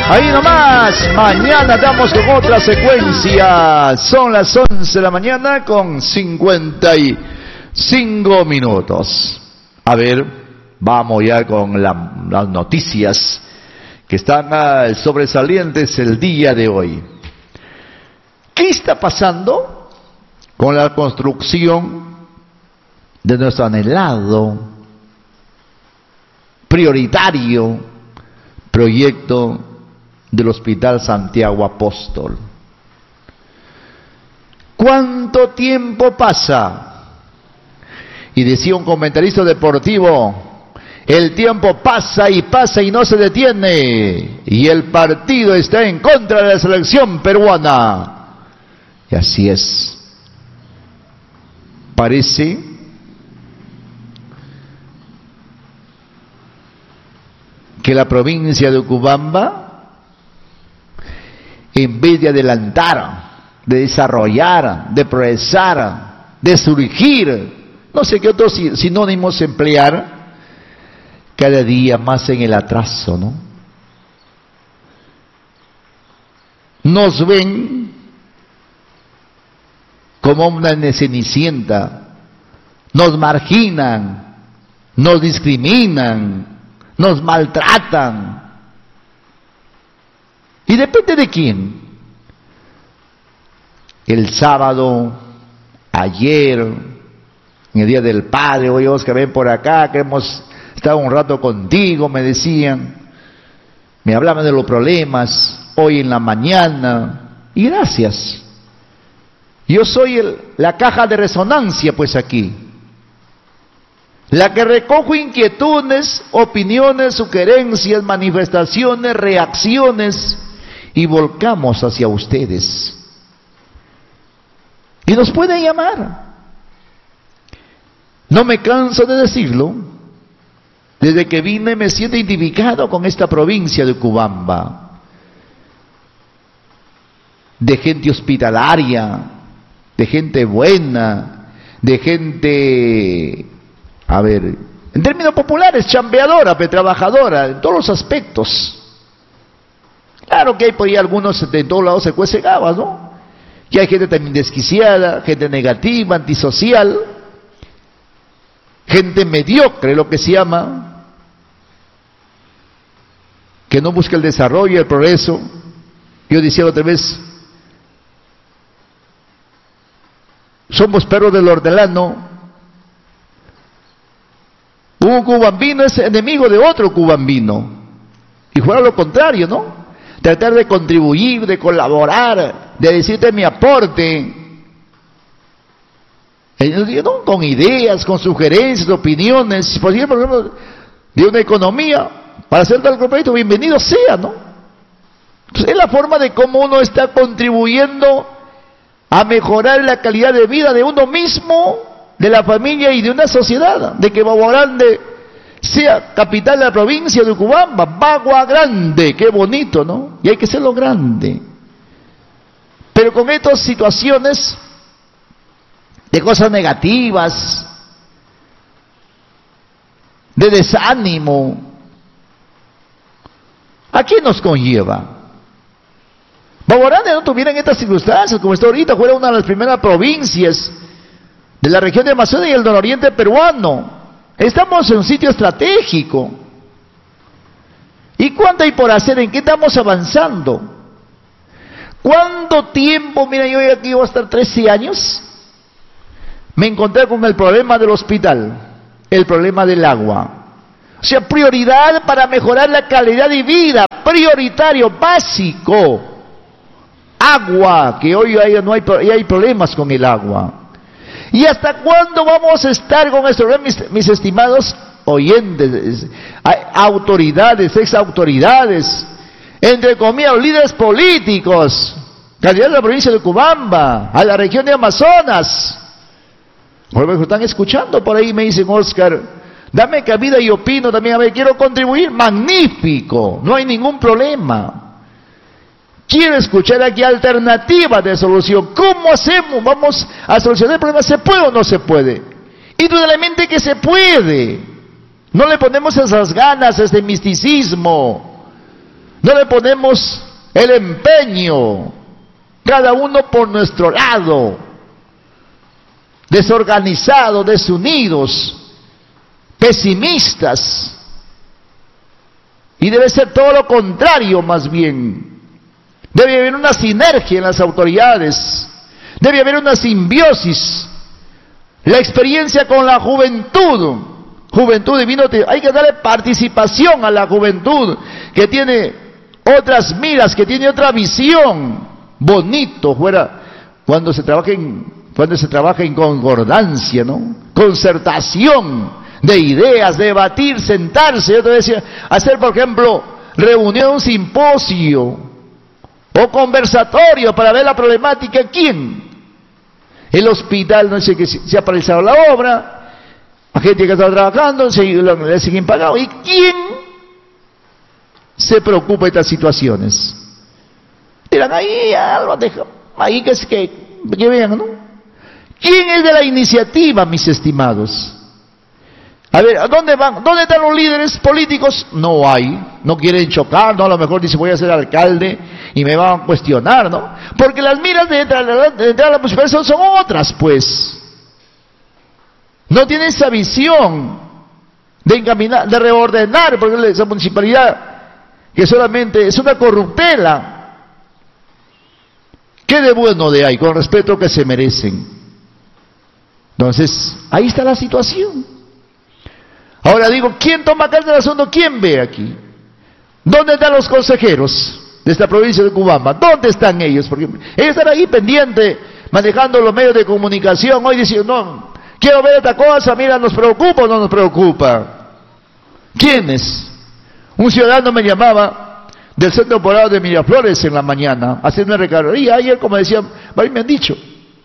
Ahí nomás, mañana damos con otra secuencia. Son las 11 de la mañana con 55 minutos. A ver, vamos ya con las noticias que están sobresalientes el día de hoy. ¿Qué está pasando con la construcción de nuestro anhelado, prioritario proyecto del Hospital Santiago Apóstol? ¿Cuánto tiempo pasa? Y decía un comentarista deportivo, el tiempo pasa y no se detiene, y el partido está en contra de la selección peruana. Y así es. Parece que la provincia de Urubamba, en vez de adelantar, de desarrollar, de progresar, de surgir, no sé qué otros sinónimos emplear, cada día más en el atraso, ¿no? Nos ven como una cenicienta, nos marginan, nos discriminan, nos maltratan. ¿Y depende de quién? El sábado, ayer, en el Día del Padre, oye Oscar, ven por acá, que hemos estado un rato contigo, me decían, me hablaban de los problemas, hoy en la mañana, y gracias. Yo soy la caja de resonancia, pues aquí, la que recojo inquietudes, opiniones, sugerencias, manifestaciones, reacciones, y volcamos hacia ustedes. Y nos pueden llamar. No me canso de decirlo. Desde que vine me siento identificado con esta provincia de Urubamba, de gente hospitalaria, de gente buena, de gente, a ver, en términos populares, chambeadora, trabajadora, en todos los aspectos. Claro que hay por ahí algunos, de todos lados se cuecen habas, ¿no? Que hay gente también desquiciada, gente negativa, antisocial, gente mediocre, lo que se llama, que no busca el desarrollo y el progreso. Yo decía otra vez, somos perros del hortelano. Un cubambino es enemigo de otro cubambino, y fuera lo contrario, ¿no? Tratar de contribuir, de colaborar, de decirte mi aporte, ¿no? Con ideas, con sugerencias, opiniones, por ejemplo, de una economía, para hacer tal proyecto, bienvenido sea, ¿no? Entonces, es la forma de cómo uno está contribuyendo a mejorar la calidad de vida de uno mismo, de la familia y de una sociedad, de que Bagua Grande sea capital de la provincia de Urubamba. Bagua Grande, qué bonito, ¿no? Y hay que hacerlo grande. Pero con estas situaciones de cosas negativas, de desánimo, ¿a qué nos conlleva? Bagua Grande no tuviera en estas circunstancias, como está ahorita, fuera una de las primeras provincias de la región de Amazonas y el nororiente peruano. Estamos en un sitio estratégico. ¿Y cuánto hay por hacer? ¿En qué estamos avanzando? ¿Cuánto tiempo? Mira, yo aquí voy a estar 13 años. Me encontré con el problema del hospital, el problema del agua. O sea, prioridad para mejorar la calidad de vida, prioritario, básico. Agua, que hoy hay problemas con el agua. ¿Y hasta cuándo vamos a estar con esto? Mis estimados oyentes, autoridades, exautoridades, entre comillas, líderes políticos, candidatos a la provincia de Urubamba, a la región de Amazonas. Por lo que están escuchando por ahí, me dicen, Oscar, dame cabida y opino también, a ver, quiero contribuir, magnífico, no hay ningún problema. Quiero escuchar aquí alternativas de solución. ¿Cómo hacemos? Vamos a solucionar el problema. ¿Se puede o no se puede? Indudablemente que se puede. No le ponemos esas ganas, ese misticismo. No le ponemos el empeño, cada uno por nuestro lado, desorganizados, desunidos, pesimistas. Y debe ser todo lo contrario, más bien. Debe haber una sinergia en las autoridades, debe haber una simbiosis. La experiencia con la juventud, juventud divino, hay que darle participación a la juventud que tiene otras miras, que tiene otra visión. Bonito fuera cuando se trabaja en concordancia, ¿no? Concertación de ideas, debatir, sentarse. Yo te decía, hacer, por ejemplo, reunión, simposio o conversatorio para ver la problemática. ¿Quién? El hospital, no sé, que se ha paralizado la obra, la gente que está trabajando, le siguen pagando. ¿Y quién se preocupa de estas situaciones? Dirán, ahí, algo, ahí que vean, ¿no? ¿Quién es de la iniciativa, mis estimados? A ver, ¿a dónde van? ¿Dónde están los líderes políticos? No hay, no quieren chocar, no, a lo mejor dice voy a ser alcalde y me van a cuestionar, ¿no? Porque las miras de entrar a la municipalidad son otras, pues. No tienen esa visión de encaminar, de reordenar, porque esa municipalidad que solamente es una corruptela. ¿Qué de bueno de ahí, con respeto que se merecen? Entonces, ahí está la situación. Ahora digo, ¿quién toma carta del asunto? ¿Quién ve aquí? ¿Dónde están los consejeros de esta provincia de Cubamba? ¿Dónde están ellos? Porque ellos están ahí pendientes, manejando los medios de comunicación, hoy diciendo, no, quiero ver esta cosa, mira, ¿nos preocupa o no nos preocupa? ¿Quiénes? Un ciudadano me llamaba del Centro Poblado de Miraflores en la mañana, haciendo una recargaría. Ayer, como decían, me han dicho,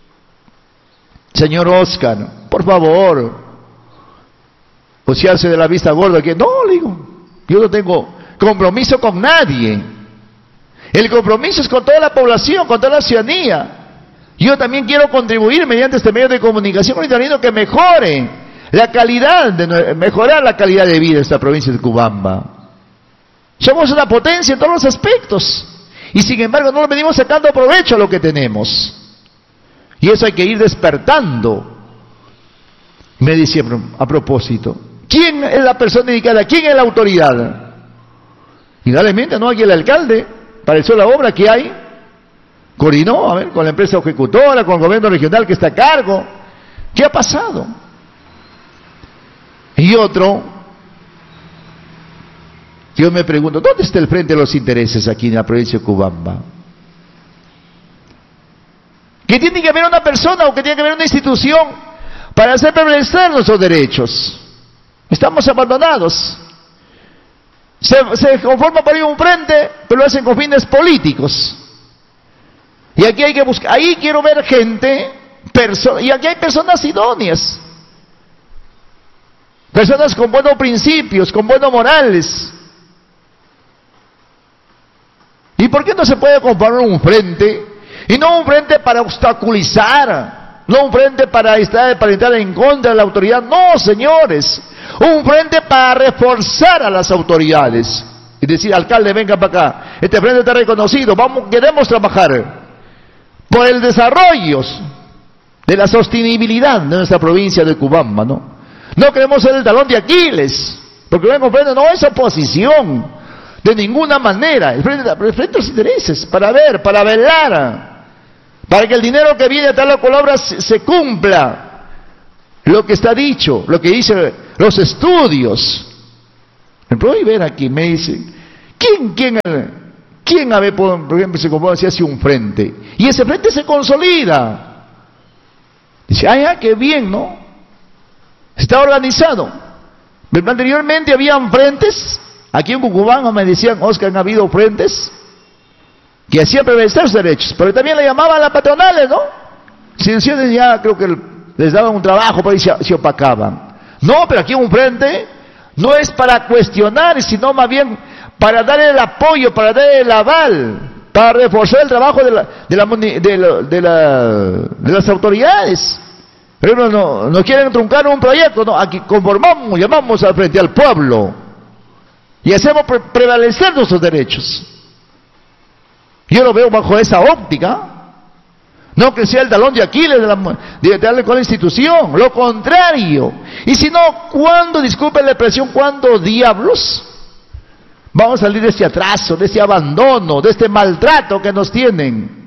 señor Oscar, por favor, o si hace de la vista gorda, que no, le digo, yo no tengo compromiso con nadie. El compromiso es con toda la población, con toda la ciudadanía. Yo también quiero contribuir mediante este medio de comunicación italiano que mejore la calidad, mejorar la calidad de vida de esta provincia de Cubamba. Somos una potencia en todos los aspectos y sin embargo no le venimos sacando provecho a lo que tenemos. Y eso hay que ir despertando. Me decía a propósito, ¿quién es la persona indicada? ¿Quién es la autoridad? Indudablemente no, aquí el alcalde pareció la obra que hay, coordinó, a ver, con la empresa ejecutora, con el gobierno regional que está a cargo. ¿Qué ha pasado? Y otro, yo me pregunto, ¿dónde está el frente de los intereses aquí en la provincia de Cubamba? ¿Que tiene que haber una persona o que tiene que haber una institución para hacer prevalecer nuestros derechos? Estamos abandonados. Se conforma por ahí un frente, pero lo hacen con fines políticos. Y aquí hay que buscar, ahí quiero ver gente, y aquí hay personas idóneas. Personas con buenos principios, con buenos morales. ¿Y por qué no se puede conformar un frente? Y no un frente para obstaculizar, no un frente para entrar en contra de la autoridad, no, señores. Un frente para reforzar a las autoridades y decir, alcalde, venga para acá, este frente está reconocido, queremos trabajar por el desarrollo de la sostenibilidad de nuestra provincia de Cubamba, ¿no? No queremos ser el talón de Aquiles, porque el frente no es oposición de ninguna manera. El frente de los intereses, para ver, para velar, para que el dinero que viene a tal o cual obra se cumpla lo que está dicho, lo que dicen los estudios. Me puedo ver aquí, me dice, ¿quién a ver, por ejemplo, se compone si hace un frente? Y ese frente se consolida. Dice, qué bien, ¿no? Está organizado. Pero anteriormente habían frentes, aquí en Cucubamba me decían, Oscar, han habido frentes que hacían prevalecer sus derechos, pero también le llamaban a las patronales, ¿no? Si ya creo que les daban un trabajo, pero ahí se opacaban. No, pero aquí un frente no es para cuestionar, sino más bien para dar el apoyo, para dar el aval, para reforzar el trabajo de las autoridades. Pero no quieren truncar un proyecto, no, aquí conformamos, llamamos al frente al pueblo. y hacemos prevalecer nuestros derechos. Yo lo veo bajo esa óptica, no que sea el talón de Aquiles de darle con la institución, lo contrario. Y si no, ¿cuándo, disculpen la expresión, cuándo diablos vamos a salir de este atraso, de este abandono, de este maltrato que nos tienen?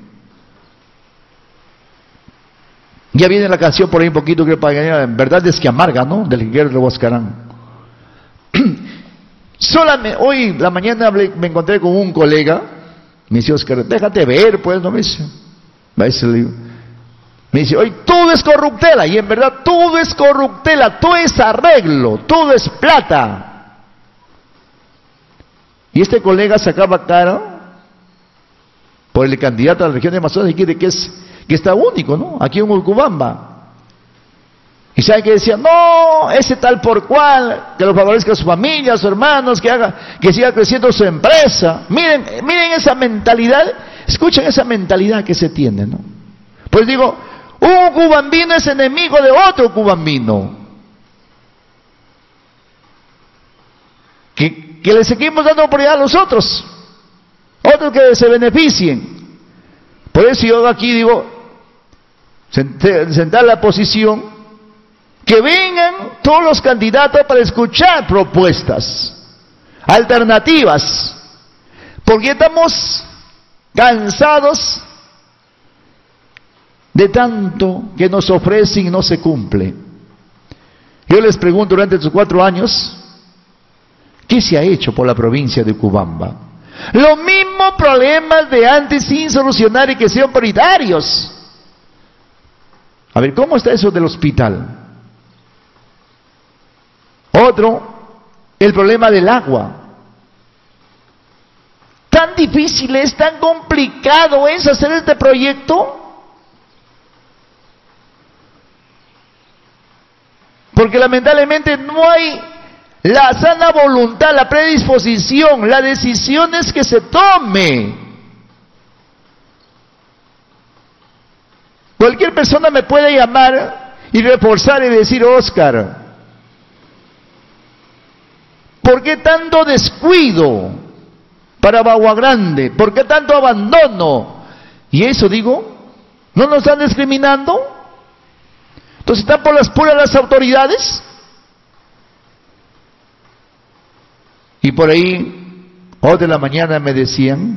Ya viene la canción por ahí un poquito, creo, para en verdad es que amarga, ¿no? Del Guerrero de Huascarán. Solamente, hoy la mañana me encontré con un colega, me dice: Oscar, déjate ver, pues, no me dice. Me dice: hoy todo es corruptela, y en verdad todo es corruptela, todo es arreglo, todo es plata. Y este colega sacaba cara por el candidato a la región de Amazonas y quiere que está único, ¿no? Aquí en Urubamba. Y sabe que decía: no, ese tal por cual, que lo favorezca a su familia, a sus hermanos, que siga creciendo su empresa. Miren esa mentalidad, escuchen esa mentalidad que se tiene, ¿no? Pues digo, un cubambino es enemigo de otro cubambino. Que le seguimos dando prioridad a los otros que se beneficien. Por eso yo aquí digo, sentar la posición, que vengan todos los candidatos para escuchar propuestas, alternativas, porque estamos cansados de tanto que nos ofrecen y no se cumple. Yo les pregunto, durante estos 4 años, ¿qué se ha hecho por la provincia de Cubamba? Los mismos problemas de antes sin solucionar y que sean prioritarios. A ver, ¿cómo está eso del hospital? Otro, el problema del agua. Tan difícil es, tan complicado es hacer este proyecto. Porque lamentablemente no hay la sana voluntad, la predisposición, las decisiones que se tome. Cualquier persona me puede llamar y reforzar y decir: Oscar, ¿por qué tanto descuido para Bagua Grande? ¿Por qué tanto abandono? Y eso digo, ¿no nos están discriminando? Entonces, ¿están por las puras las autoridades? Y por ahí, hoy de la mañana me decían,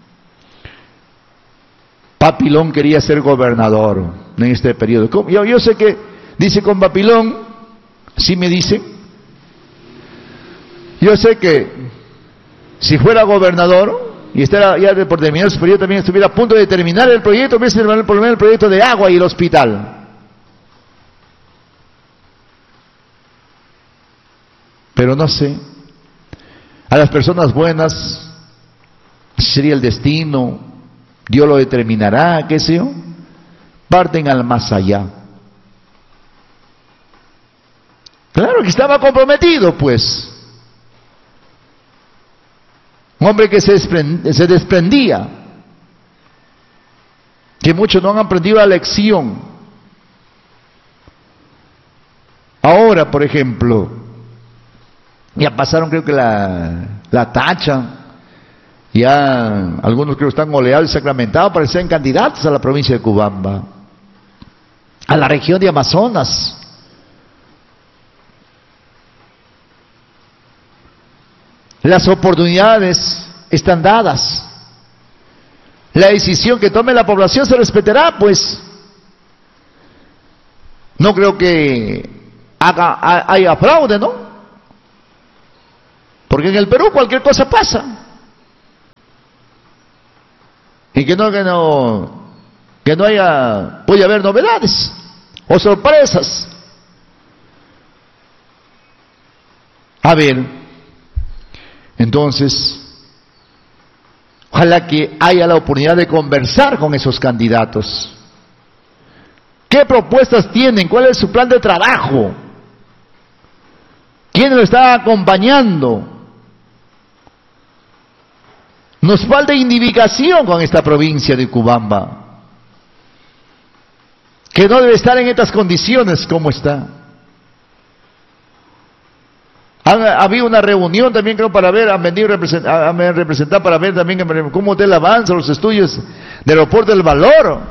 Papilón quería ser gobernador en este periodo. Yo sé que, dice con Papilón, sí me dicen, yo sé que si fuera gobernador y estará ya por terminar su periodo, también estuviera a punto de terminar el proyecto, por lo menos el proyecto de agua y el hospital. Pero no sé, a las personas buenas sería el destino, Dios lo determinará, qué sé yo, parten al más allá. Claro que estaba comprometido, pues. Un hombre que se desprendía, que muchos no han aprendido la lección. Ahora, por ejemplo, ya pasaron, creo que la tacha, ya algunos creo que están oleados y sacramentados para que sean candidatos a la provincia de Cubamba, a la región de Amazonas. Las oportunidades están dadas. La decisión que tome la población se respetará, pues. No creo que haya fraude, ¿no? Porque en el Perú cualquier cosa pasa. Y que no haya, puede haber novedades o sorpresas. A ver, entonces, ojalá que haya la oportunidad de conversar con esos candidatos. ¿Qué propuestas tienen? ¿Cuál es su plan de trabajo? ¿Quién lo está acompañando? Nos falta individuación con esta provincia de Cubamba, que no debe estar en estas condiciones como está. Ha habido una reunión también, creo, para ver, han venido a representar para ver también cómo usted avanza los estudios del aeropuerto del Valor,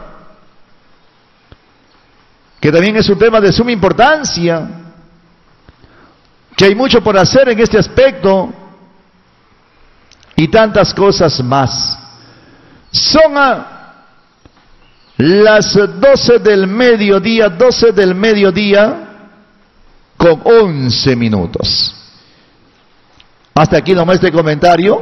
que también es un tema de suma importancia, que hay mucho por hacer en este aspecto y tantas cosas más. Son las 12 del mediodía con 11 minutos. Hasta aquí nomás este comentario.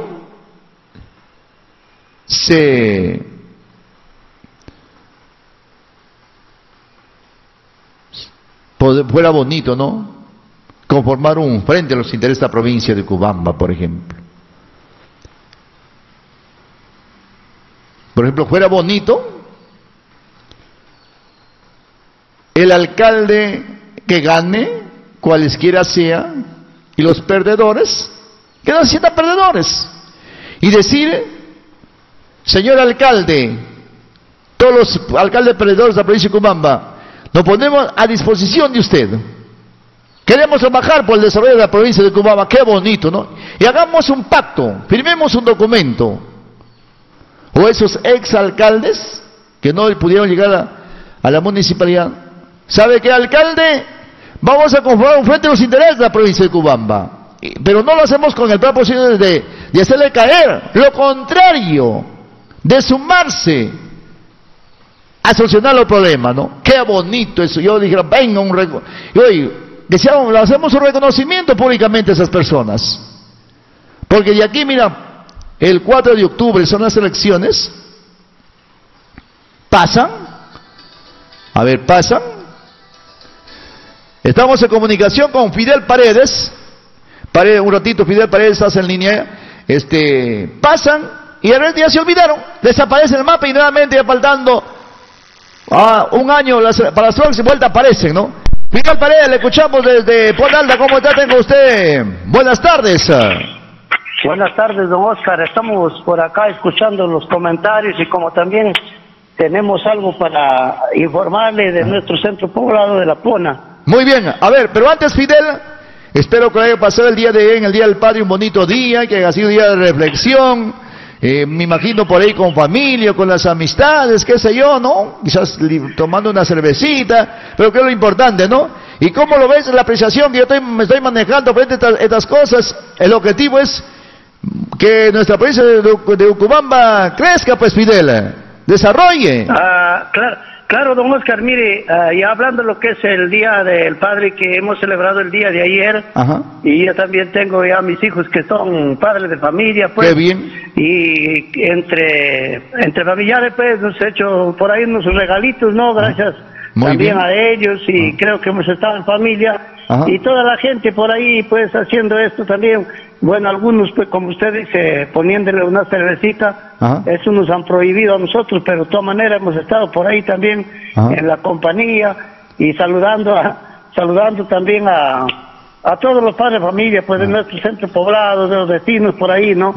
Fuera bonito, ¿no? Conformar un frente a los intereses de la provincia de Cubamba, por ejemplo. Por ejemplo, fuera bonito el alcalde que gane, cualesquiera sea, y los perdedores, que no se sientan perdedores. Y decir, señor alcalde, todos los alcaldes perdedores de la provincia de Cubamba, nos ponemos a disposición de usted. Queremos trabajar por el desarrollo de la provincia de Cubamba, qué bonito, ¿no? Y hagamos un pacto, firmemos un documento. O esos exalcaldes que no pudieron llegar a la municipalidad, ¿sabe qué, alcalde? Vamos a conformar un frente a los intereses de la provincia de Cubamba. Pero no lo hacemos con el propósito de hacerle caer, lo contrario, de sumarse a solucionar los problemas, ¿no? Qué bonito eso. Yo dije, venga y hoy decíamos, hacemos un reconocimiento públicamente a esas personas. Porque de aquí, mira, el 4 de octubre son las elecciones, pasan, estamos en comunicación con Fidel Paredes, un ratito Fidel Paredes estás en línea, pasan y a ya se olvidaron, desaparecen el mapa y nuevamente ya faltando un año para la próxima vuelta aparecen, ¿no? Fidel Paredes, le escuchamos desde Ponalda. ¿Cómo está? Tengo usted. Buenas tardes. Buenas tardes, don Oscar. Estamos por acá escuchando los comentarios y como también tenemos algo para informarle de nuestro centro poblado de La Pona. Muy bien. A ver, pero antes, Fidel, espero que haya pasado el día de hoy, en el Día del Padre, un bonito día, que haya sido un día de reflexión. Me imagino por ahí con familia, con las amistades, qué sé yo, ¿no? Quizás tomando una cervecita, pero que es lo importante, ¿no? ¿Y cómo lo ves la apreciación que yo me estoy manejando frente a estas cosas? El objetivo es que nuestra provincia de Ucubamba crezca, pues, Fidel, desarrolle. Claro, don Oscar, mire, ya hablando de lo que es el Día del Padre que hemos celebrado el día de ayer, ajá, y yo también tengo ya mis hijos que son padres de familia, pues. Qué bien. Y entre familiares, pues, nos he hecho por ahí unos regalitos, ¿no? Gracias también bien a ellos, y creo que hemos estado en familia. Ajá. Y toda la gente por ahí, pues, haciendo esto también. Bueno, algunos, pues, como usted dice, poniéndole una cervecita, ajá, eso nos han prohibido a nosotros, pero de todas maneras hemos estado por ahí también, ajá, en la compañía, y saludando también a todos los padres de familia, pues, de nuestro centro poblado, de los vecinos por ahí, ¿no?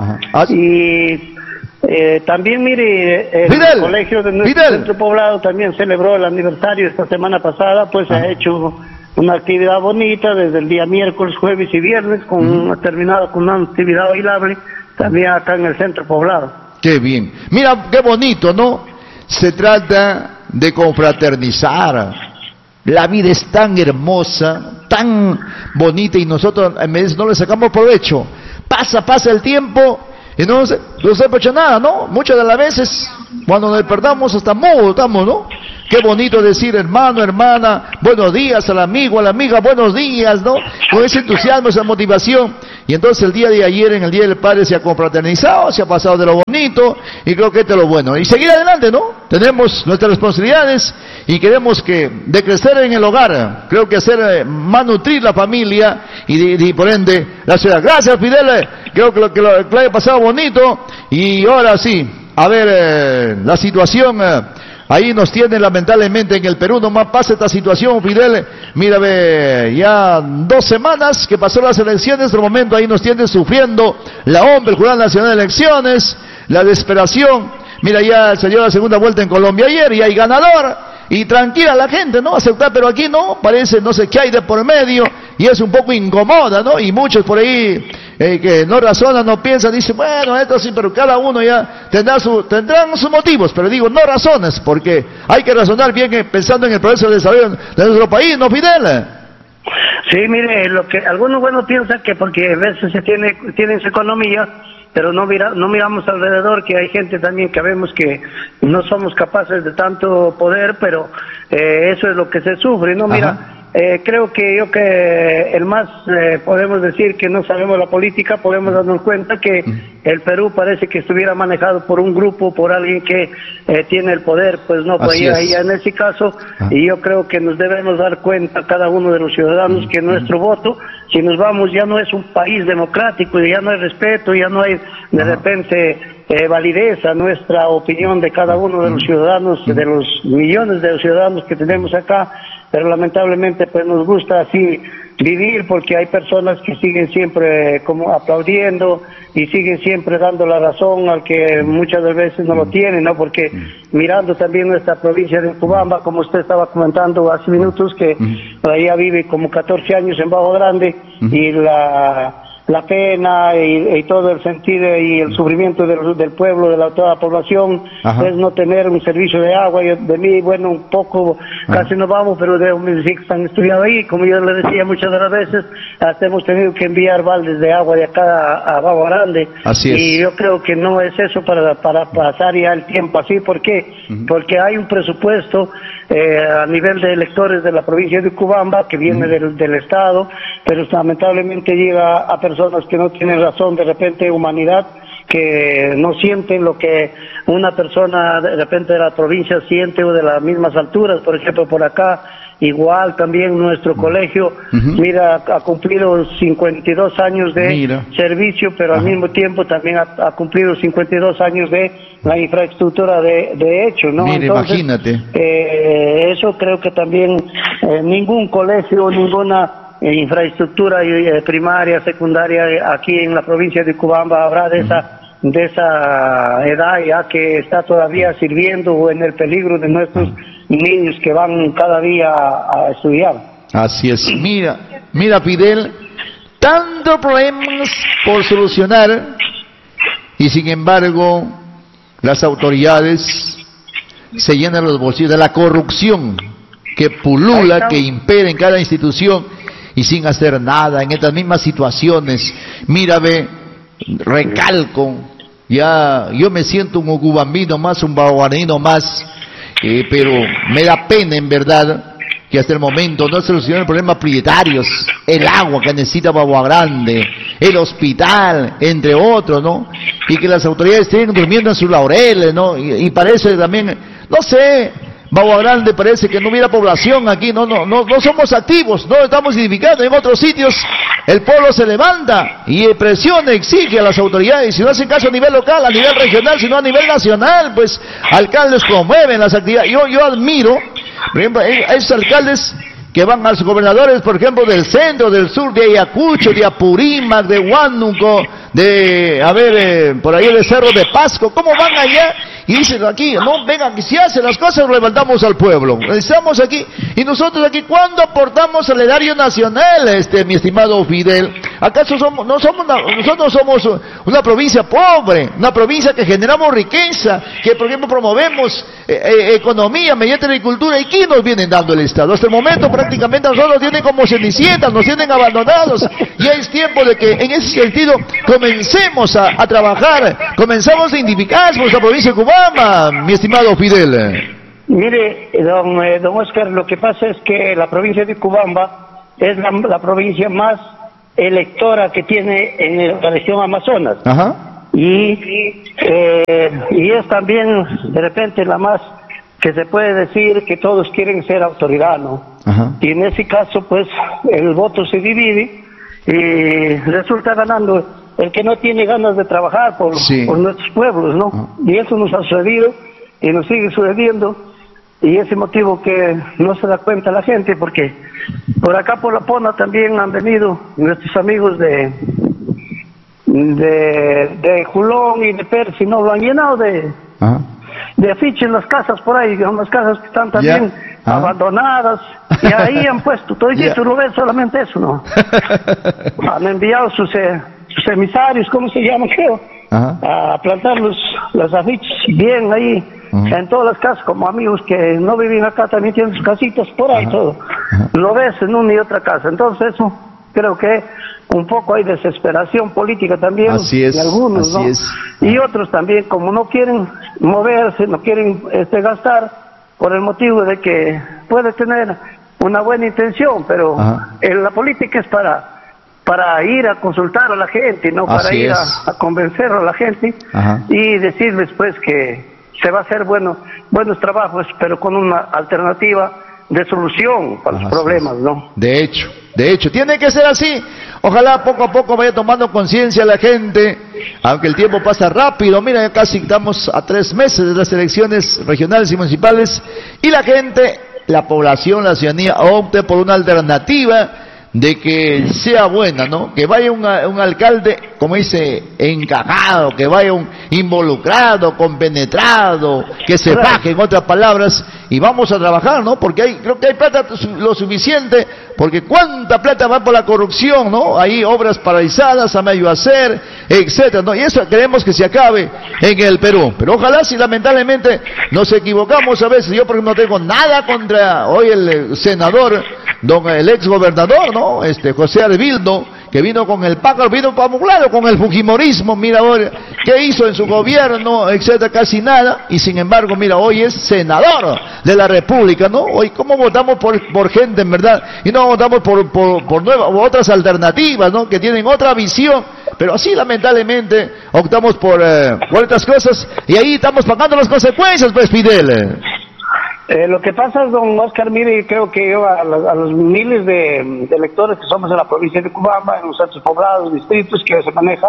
Y también, mire, el colegio de nuestro centro poblado también celebró el aniversario esta semana pasada, pues, se ha hecho una actividad bonita desde el día miércoles, jueves y viernes, terminado con una actividad bailable también acá en el centro poblado. Qué bien. Mira, qué bonito, ¿no? Se trata de confraternizar. La vida es tan hermosa, tan bonita, y nosotros en vez no le sacamos provecho. Pasa el tiempo y no se aprovecha nada, ¿no? Muchas de las veces, cuando nos perdamos, hasta mudo estamos, ¿no? Qué bonito decir, hermano, hermana, buenos días, al amigo, a la amiga, buenos días, ¿no? Con ese entusiasmo, esa motivación. Y entonces el día de ayer, en el Día del Padre, se ha confraternizado, se ha pasado de lo bonito, y creo que esto es lo bueno. Y seguir adelante, ¿no? Tenemos nuestras responsabilidades y queremos de crecer en el hogar, creo que hacer más nutrir la familia y por ende la ciudad. Gracias, Fidel, creo que lo que haya pasado bonito. Y ahora sí, a ver, la situación... ahí nos tiene lamentablemente en el Perú, nomás pasa esta situación, Fidel. Mira, ya 2 semanas que pasó las elecciones, de momento ahí nos tiene sufriendo la OMP, el Jurado Nacional de Elecciones, la desesperación. Mira, ya se dio la segunda vuelta en Colombia ayer y hay ganador. Y tranquila la gente, ¿no? Aceptar, pero aquí no, parece, no sé qué hay de por medio. y es un poco incomoda, ¿no? Y muchos por ahí que no razonan, no piensan, dicen, bueno, esto sí, pero cada uno ya tendrán sus motivos, pero digo, no razones, porque hay que razonar bien pensando en el proceso de desarrollo de nuestro país, ¿no, Fidel? Sí, mire, lo que algunos buenos piensan que porque a veces tienen su economía, pero no miramos alrededor, que hay gente también que vemos que no somos capaces de tanto poder, pero eso es lo que se sufre, ¿no? Mira, creo que el más podemos decir que no sabemos la política, podemos darnos cuenta que el Perú parece que estuviera manejado por un grupo, por alguien que tiene el poder, pues no, pues ahí en ese caso, y yo creo que nos debemos dar cuenta cada uno de los ciudadanos que nuestro voto, si nos vamos, ya no es un país democrático, ya no hay respeto, ya no hay de repente validez a nuestra opinión de cada uno de los ciudadanos, de los millones de ciudadanos que tenemos acá, pero lamentablemente pues nos gusta así vivir porque hay personas que siguen siempre como aplaudiendo y siguen siempre dando la razón al que muchas veces no lo tienen, ¿no? Porque mirando también nuestra provincia de Urubamba, como usted estaba comentando hace minutos, que por allá vive como 14 años en Bajo Grande, y la pena y todo el sentido y el sufrimiento del pueblo, de toda la población, es no tener un servicio de agua. De mí, bueno, un poco, casi no vamos, pero de mis hijos han estudiado ahí, como yo le decía muchas de las veces, hasta hemos tenido que enviar baldes de agua de acá a Bajo Grande. Así es. Y yo creo que no es eso para pasar ya el tiempo así. ¿Por qué? Porque hay un presupuesto a nivel de electores de la provincia de Urubamba que viene del Estado, pero lamentablemente llega a personas que no tienen razón, de repente humanidad, que no sienten lo que una persona de repente de la provincia siente o de las mismas alturas. Por ejemplo, por acá igual también nuestro colegio, mira, ha cumplido 52 años de servicio, pero al mismo tiempo también ha cumplido 52 años de la infraestructura de hecho, ¿no? Mira, entonces, imagínate. Eso creo que también ningún colegio, ninguna infraestructura primaria, secundaria aquí en la provincia de Urubamba habrá de esa edad ya que está todavía sirviendo o en el peligro de nuestros niños que van cada día a estudiar. Así es. Mira Fidel, tantos problemas por solucionar y sin embargo las autoridades se llenan los bolsillos de la corrupción que pulula, que impera en cada institución, y sin hacer nada en estas mismas situaciones. Mira, recalco, ya yo me siento un ucubambino más, un baguanino más, pero me da pena en verdad que hasta el momento no se solucionan problemas prioritarios, el agua que necesita Bagua Grande, el hospital, entre otros, ¿no? Y que las autoridades estén durmiendo en sus laureles, ¿no? Y parece también, no sé, Bagua Grande parece que no hubiera población aquí, no somos activos, no estamos edificando. En otros sitios el pueblo se levanta y presiona, exige a las autoridades, si no hacen caso a nivel local, a nivel regional, sino a nivel nacional, pues alcaldes promueven las actividades. Yo admiro, por ejemplo, a esos alcaldes que van a los gobernadores, por ejemplo, del centro, del sur, de Ayacucho, de Apurímac, de Huánuco, por ahí de Cerro de Pasco, ¿cómo van allá? Y dicen aquí, no, vengan, si hacen las cosas, levantamos al pueblo. Estamos aquí, y nosotros aquí, ¿cuándo aportamos al erario nacional, mi estimado Fidel? ¿Acaso nosotros somos una provincia pobre, una provincia que generamos riqueza, que por ejemplo promovemos economía mediante agricultura? ¿Y quién nos viene dando el Estado? Hasta el momento prácticamente nosotros nos tienen como cenicientas, nos tienen abandonados. Ya es tiempo de que en ese sentido comencemos a trabajar, comenzamos a identificar nuestra provincia de Urubamba, mi estimado Fidel. Mire, don Oscar, lo que pasa es que la provincia de Urubamba es la provincia más electora que tiene en la región Amazonas. Y es también de repente la más que se puede decir que todos quieren ser autoridad, ¿no? Y en ese caso pues el voto se divide y resulta ganando el que no tiene ganas de trabajar por nuestros pueblos, ¿no? Y eso nos ha sucedido y nos sigue sucediendo, y ese motivo que no se da cuenta la gente, porque por acá por La Pona también han venido nuestros amigos de Julón y de Percy, ¿no? Lo han llenado de afiches en las casas por ahí, son las casas que están también abandonadas, y ahí han puesto, todo esto lo ves solamente eso, ¿no? Han enviado sus emisarios, ¿cómo se llama, creo? A plantar los afiches bien ahí, en todas las casas, como amigos que no viven acá, también tienen sus casitas por ahí, todo. Lo ves en una y otra casa, entonces eso, creo que un poco hay desesperación política también, de algunos, ¿no? Y otros también, como no quieren moverse, no quieren gastar, por el motivo de que puede tener una buena intención, pero la política es para ir a consultar a la gente, no para ir a convencer a la gente y decirles pues que se va a hacer buenos trabajos, pero con una alternativa de solución para los problemas, ¿no? De hecho, tiene que ser así. Ojalá poco a poco vaya tomando conciencia la gente, aunque el tiempo pasa rápido. Mira, ya casi estamos a 3 meses de las elecciones regionales y municipales, y la gente, la población, la ciudadanía opte por una alternativa de que sea buena, ¿no? Que vaya un alcalde, como dice, encajado, que vaya un involucrado, compenetrado, que se baje, en otras palabras, y vamos a trabajar, ¿no? Porque creo que hay plata lo suficiente, porque cuánta plata va por la corrupción, ¿no? Hay obras paralizadas a medio hacer, etcétera, ¿no? Y eso queremos que se acabe en el Perú. Pero ojalá, si lamentablemente nos equivocamos a veces, yo por ejemplo no tengo nada contra hoy el senador, el ex gobernador, ¿no? José Arbildo, que vino con el pájaro, vino camuflado con el fujimorismo, mira ahora, ¿qué hizo en su gobierno? Etcétera, casi nada, y sin embargo, mira, hoy es senador de la República, ¿no? Hoy, ¿cómo votamos por gente, en verdad? Y no votamos por nuevas, o otras alternativas, ¿no? Que tienen otra visión, pero así, lamentablemente, optamos por otras cosas, y ahí estamos pagando las consecuencias, pues, Fidel. Lo que pasa, don Oscar, mire, creo que yo a los miles de electores que somos en la provincia de Cubamba, en los centros poblados, distritos que se maneja,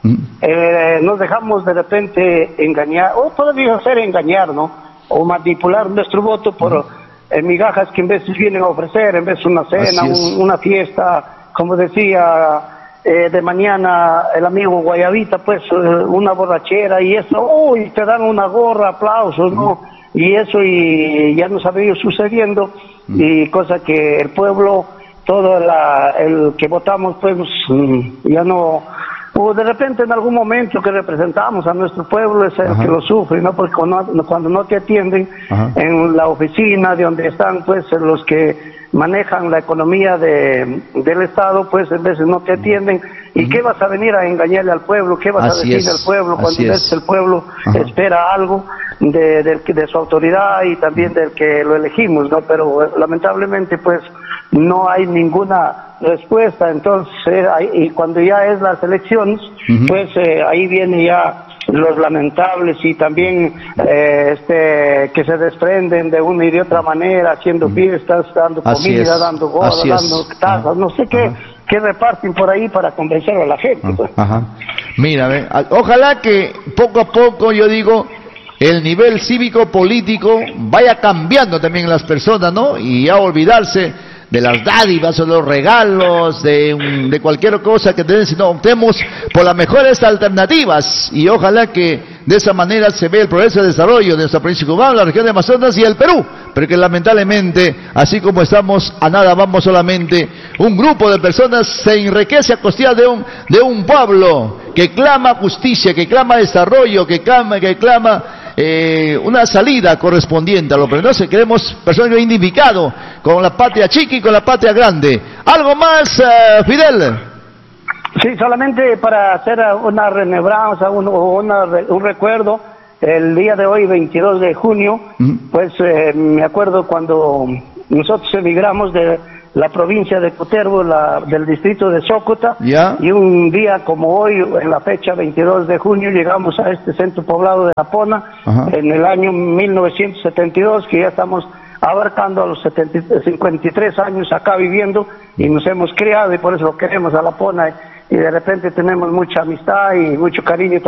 nos dejamos de repente engañar, o podría ser engañar, ¿no? O manipular nuestro voto por migajas que en vez vienen a ofrecer, en vez de una cena, una fiesta, como decía de mañana el amigo Guayabita, pues una borrachera y eso, y te dan una gorra, aplausos, ¿no? Y eso y ya nos ha venido sucediendo, y cosa que el pueblo, todo el que votamos, pues ya no, o de repente en algún momento que representamos a nuestro pueblo es el que lo sufre, ¿no? Porque cuando no te atienden en la oficina de donde están pues los que manejan la economía del Estado, pues en veces no te atienden. ¿Y qué vas a venir a engañarle al pueblo? ¿Qué vas a decirle al pueblo cuando ves el pueblo espera algo de su autoridad y también del que lo elegimos, ¿no? Pero lamentablemente pues no hay ninguna respuesta. Entonces y cuando ya es las elecciones, pues ahí viene ya los lamentables y también que se desprenden de una y de otra manera, haciendo fiestas, dando comida, dando gorras, dando tazas, no sé qué reparten por ahí para convencer a la gente. Pues. Mira, ojalá que poco a poco, yo digo, el nivel cívico-político vaya cambiando también en las personas, ¿no? Y ya olvidarse de las dádivas o los regalos, de cualquier cosa que tengan, sino optemos por las mejores alternativas, y ojalá que de esa manera se vea el progreso y desarrollo de nuestra provincia de Cubamba, la región de Amazonas y el Perú, porque lamentablemente, así como estamos, a nada vamos solamente, un grupo de personas se enriquece a costilla de un pueblo que clama justicia, que clama desarrollo, que clama una salida correspondiente a lo que no se queremos personas que identificado con la patria chica y con la patria grande. ¿Algo más, Fidel? Sí, solamente para hacer una remembranza, un recuerdo, el día de hoy, 22 de junio, pues me acuerdo cuando nosotros emigramos de la provincia de Cutervo, del distrito de Sócota, y un día como hoy, en la fecha 22 de junio, llegamos a este centro poblado de Lapona, en el año 1972, que ya estamos abarcando a los 53 años acá viviendo, y nos hemos criado, y por eso queremos a Lapona, y de repente tenemos mucha amistad y mucho cariño